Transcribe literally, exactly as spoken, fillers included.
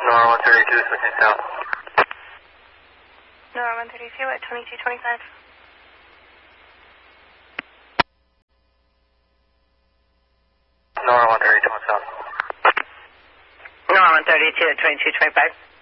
Nora one thirty-two, switching south. Nora one thirty-two at twenty-two twenty-five. Nora one thirty-two, south. Nora one thirty-two at twenty-two twenty-five.